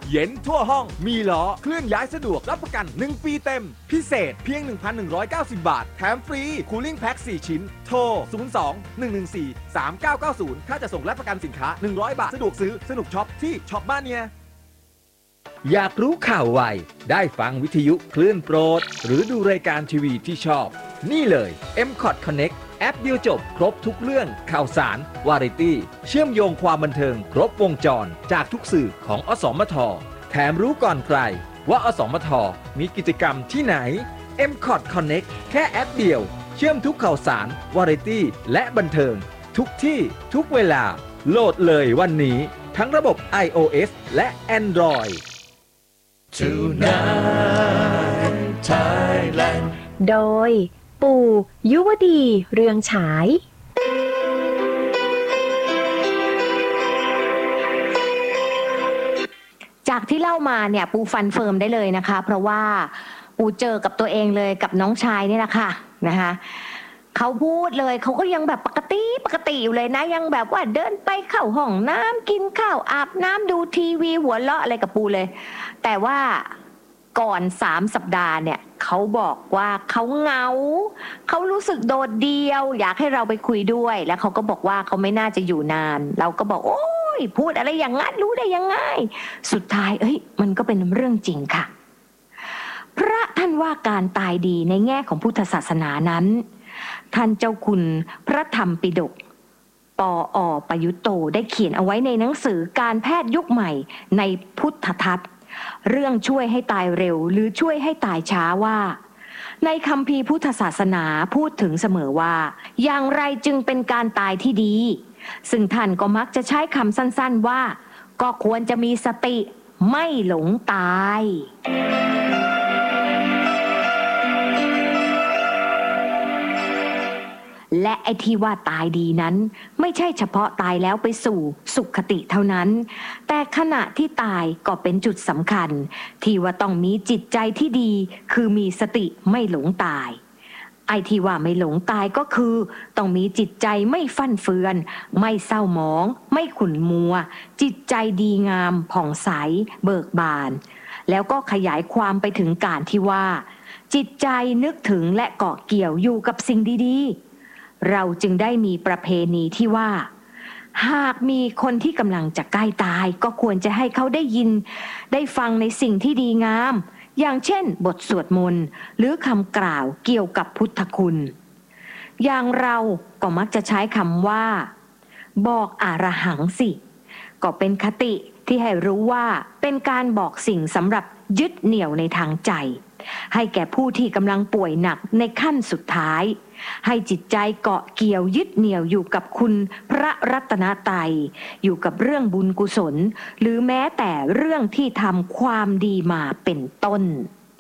เย็นทั่วห้องมีล้อเคลื่อนย้ายสะดวกรับประกัน1 ปีเต็มพิเศษเพียง 1,190 บาทแถมฟรีคูลิ่งแพ็ค4 ชิ้นโทร 02-114-3990 ถ้าจะส่งและประกันสินค้า100 บาทสะดวกซื้อสนุกช็อปที่ช็อปบ้านเนี่ยอยากรู้ข่าวไวได้ฟังวิทยุคลื่นโปรดหรือดูรายการทีวีที่ชอบนี่เลย M-Cot Connect แอปเดียวจบครบทุกเรื่องข่าวสารวาไรตี้เชื่อมโยงความบันเทิงครบวงจรจากทุกสื่อของอสมทแถมรู้ก่อนใครว่าอสมทมีกิจกรรมที่ไหน M-Cot Connect แค่แอปเดียวเชื่อมทุกข่าวสารวาไรตี้และบันเทิงทุกที่ทุกเวลาโหลดเลยวันนี้ทั้งระบบ iOS และ Android Tonight Thailand โดยปู่ยุวดีเรืองฉายจากที่เล่ามาเนี่ยปูฟันเฟิร์มได้เลยนะคะเพราะว่าปูเจอกับตัวเองเลยกับน้องชายนี่แหละค่ะนะคะเขาพูดเลยเขาก็ยังแบบปกติอยู่เลยนะยังแบบว่าเดินไปเข้าห้องน้ำกินข้าวอาบน้ำดูทีวีหัวเราะอะไรกับปูเลยแต่ว่าก่อน3 สัปดาห์เนี่ยเขาบอกว่าเขาเหงาเขารู้สึกโดดเดี่ยวอยากให้เราไปคุยด้วยแล้วเขาก็บอกว่าเขาไม่น่าจะอยู่นานเราก็บอกโอ้ยพูดอะไรอย่างนั้นรู้ได้ยังไงสุดท้ายมันก็เป็นเรื่องจริงค่ะพระท่านว่าการตายดีในแง่ของพุทธศาสนานั้นท่านเจ้าคุณพระธรรมปิฎกปอ.ประยุตโตได้เขียนเอาไว้ในหนังสือการแพทย์ยุคใหม่ในพุทธทัศน์เรื่องช่วยให้ตายเร็วหรือช่วยให้ตายช้าว่าในคัมภีร์พุทธศาสนาพูดถึงเสมอว่าอย่างไรจึงเป็นการตายที่ดีซึ่งท่านก็มักจะใช้คำสั้นๆว่าก็ควรจะมีสติไม่หลงตายและไอ้ที่ว่าตายดีนั้นไม่ใช่เฉพาะตายแล้วไปสู่สุขติเท่านั้นแต่ขณะที่ตายก็เป็นจุดสำคัญที่ว่าต้องมีจิตใจที่ดีคือมีสติไม่หลงตายไอ้ที่ว่าไม่หลงตายก็คือต้องมีจิตใจไม่ฟั่นเฟือนไม่เศร้าหมองไม่ขุ่นมัวจิตใจดีงามผ่องใสเบิกบานแล้วก็ขยายความไปถึงการที่ว่าจิตใจนึกถึงและเกาะเกี่ยวอยู่กับสิ่งดีๆเราจึงได้มีประเพณีที่ว่าหากมีคนที่กำลังจะใกล้ตายก็ควรจะให้เขาได้ยินได้ฟังในสิ่งที่ดีงามอย่างเช่นบทสวดมนต์หรือคำกล่าวเกี่ยวกับพุทธคุณอย่างเราก็มักจะใช้คำว่าบอกอรหังสิก็เป็นคติที่ให้รู้ว่าเป็นการบอกสิ่งสำหรับยึดเหนี่ยวในทางใจให้แก่ผู้ที่กำลังป่วยหนักในขั้นสุดท้ายให้จิตใจเกาะเกี่ยวยึดเหนี่ยวอยู่กับคุณพระรัตนตรัยอยู่กับเรื่องบุญกุศลหรือแม้แต่เรื่องที่ทำความดีมาเป็นต้น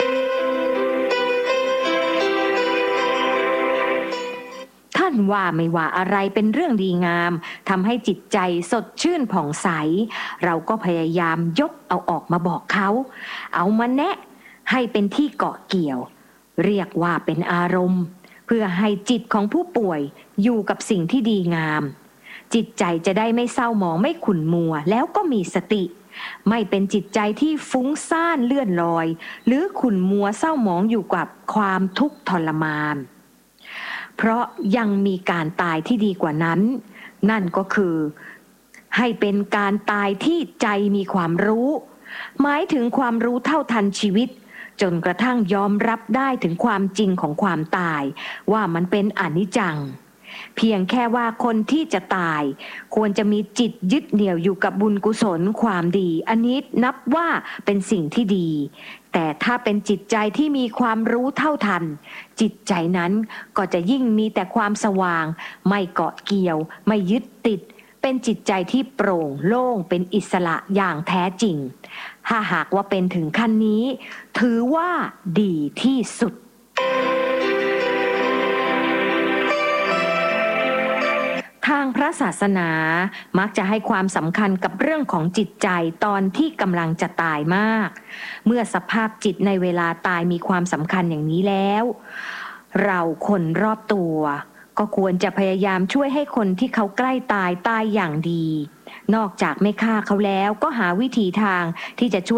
ท่านว่าไม่ว่าอะไรเป็นเรื่องดีงามทำให้จิตใจสดชื่นผ่องใสเราก็พยายามยกเอาออกมาบอกเขาเอามาแนะให้เป็นที่เกาะเกี่ยวเรียกว่าเป็นอารมณ์เพื่อให้จิตของผู้ป่วยอยู่กับสิ่งที่ดีงามจิตใจจะได้ไม่เศร้าหมองไม่ขุ่นมัวแล้วก็มีสติไม่เป็นจิตใจที่ฟุ้งซ่านเลื่อนลอยหรือขุ่นมัวเศร้าหมองอยู่กับความทุกข์ทรมานเพราะยังมีการตายที่ดีกว่านั้นนั่นก็คือให้เป็นการตายที่ใจมีความรู้หมายถึงความรู้เท่าทันชีวิตจนกระทั่งยอมรับได้ถึงความจริงของความตายว่ามันเป็นอนิจจังเพียงแค่ว่าคนที่จะตายควรจะมีจิตยึดเหนี่ยวอยู่กับบุญกุศลความดีอันนี้นับว่าเป็นสิ่งที่ดีแต่ถ้าเป็นจิตใจที่มีความรู้เท่าทันจิตใจนั้นก็จะยิ่งมีแต่ความสว่างไม่เกาะเกี่ยวไม่ยึดติดเป็นจิตใจที่โปร่งโล่งเป็นอิสระอย่างแท้จริงถ้าหากว่าเป็นถึงขั้นนี้ถือว่าดีที่สุดทางพระศาสนามักจะให้ความสำคัญกับเรื่องของจิตใจตอนที่กำลังจะตายมากเมื่อสภาพจิตในเวลาตายมีความสำคัญอย่างนี้แล้วเราคนรอบตัวก็ควรจะพยายามช่วยให้คนที่เขาใกล้ตายอย่างดีนอกจากไม่ฆ่าเขาแล้วก็หาวิธีทางที่จะช่วย